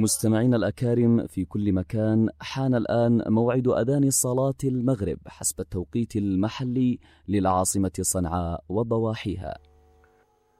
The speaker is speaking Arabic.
مستمعينا الأكارم في كل مكان، حان الآن موعد أذان صلاة المغرب حسب التوقيت المحلي للعاصمة صنعاء وضواحيها.